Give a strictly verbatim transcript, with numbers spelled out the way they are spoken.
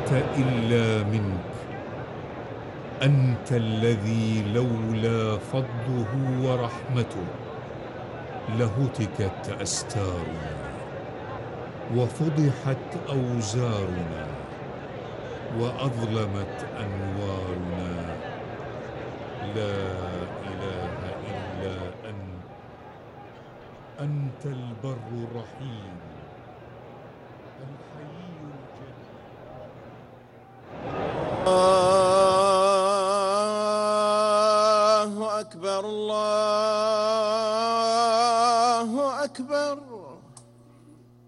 قوة إلا منك. أنت الذي لولا فضله ورحمته لهتكت أستارنا وفضحت أوزارنا وأظلمت أنوارنا. لا إله إلا أنت. أنت البر الرحيم الحيي الجليل. الله أكبر.